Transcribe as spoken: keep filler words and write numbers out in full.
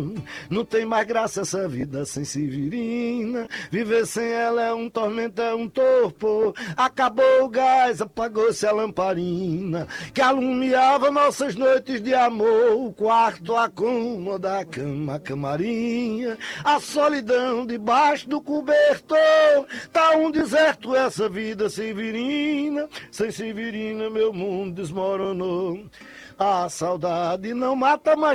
Não tem mais graça essa vida sem Severina. Viver sem ela é um tormento, é um torpor. Acabou o gás, apagou-se a lamparina que alumiava nossas noites de amor. O quarto, a cômoda, a cama, a camarinha, a solidão debaixo do cobertor. Tá um deserto essa vida Severina. Sem Severina meu mundo desmoronou. A saudade não mata, mas